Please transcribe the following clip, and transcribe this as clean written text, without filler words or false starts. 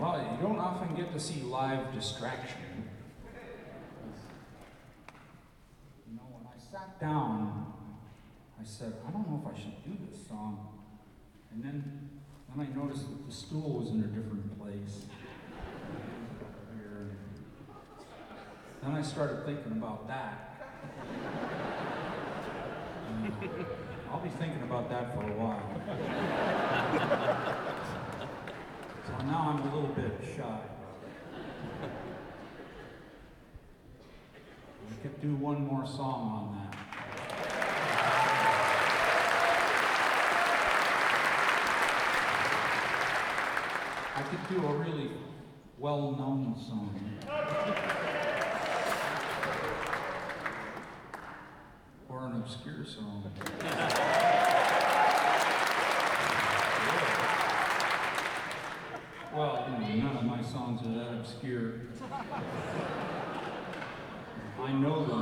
Well, you don't often get to see live distraction. You know, when I sat down, I said, I don't know if I should do this song. And then I noticed that the stool was in a different place. Here. Then I started thinking about that. I'll be thinking about that for a while. So now I'm a little bit shy. We could do one more song on that. I could do a really well-known song. Or an obscure song. Well, you know, none of my songs are that obscure. I know them.